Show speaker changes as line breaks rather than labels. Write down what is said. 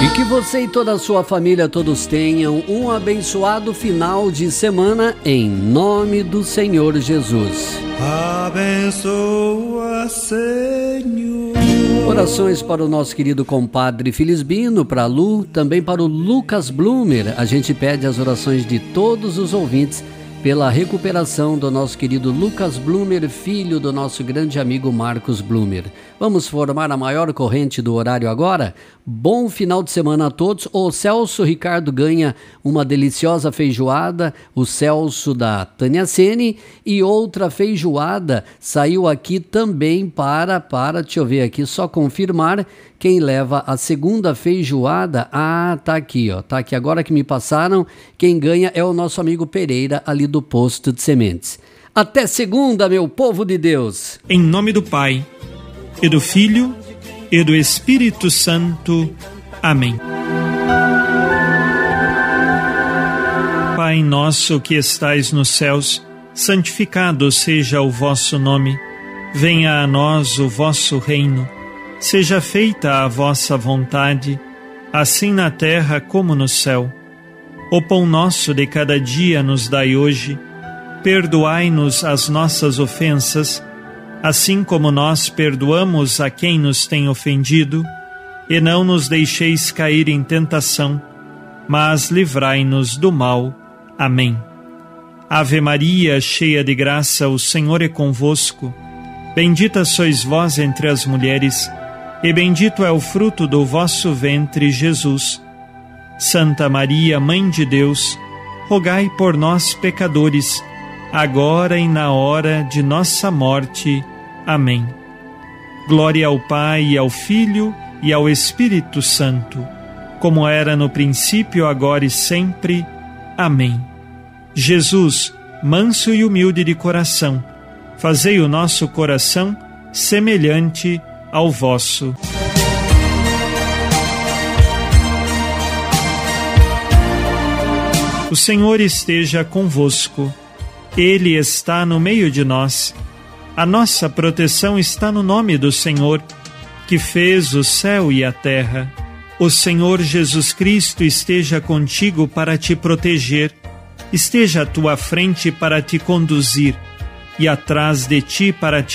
E que você e toda a sua família todos tenham um abençoado final de semana em nome do Senhor Jesus.
Abençoa, Senhor.
Orações para o nosso querido compadre Filisbino, para a Lu, também para o Lucas Blumer. A gente pede as orações de todos os ouvintes pela recuperação do nosso querido Lucas Blumer, filho do nosso grande amigo Marcos Blumer. Vamos formar a maior corrente do horário agora? Bom final de semana a todos. O Celso Ricardo ganha uma deliciosa feijoada, o Celso da Tânia Sene, e outra feijoada saiu aqui também deixa eu ver aqui, só confirmar quem leva a segunda feijoada. Tá aqui, ó, tá aqui agora que me passaram. Quem ganha é o nosso amigo Pereira, ali do posto de sementes. Até segunda, meu povo de Deus.
Em nome do Pai, e do Filho, e do Espírito Santo. Amém. Pai nosso que estais nos céus, santificado seja o vosso nome. Venha a nós o vosso reino. Seja feita a vossa vontade, assim na terra como no céu. O pão nosso de cada dia nos dai hoje. Perdoai-nos as nossas ofensas, assim como nós perdoamos a quem nos tem ofendido. E não nos deixeis cair em tentação, mas livrai-nos do mal. Amém. Ave Maria, cheia de graça, o Senhor é convosco. Bendita sois vós entre as mulheres, e bendito é o fruto do vosso ventre, Jesus. Santa Maria, Mãe de Deus, rogai por nós, pecadores, agora e na hora de nossa morte. Amém. Glória ao Pai, e ao Filho, e ao Espírito Santo, como era no princípio, agora e sempre. Amém. Jesus, manso e humilde de coração, fazei o nosso coração semelhante ao vosso. O Senhor esteja convosco. Ele está no meio de nós. A nossa proteção está no nome do Senhor, que fez o céu e a terra. O Senhor Jesus Cristo esteja contigo para te proteger, esteja à tua frente para te conduzir, e atrás de ti para te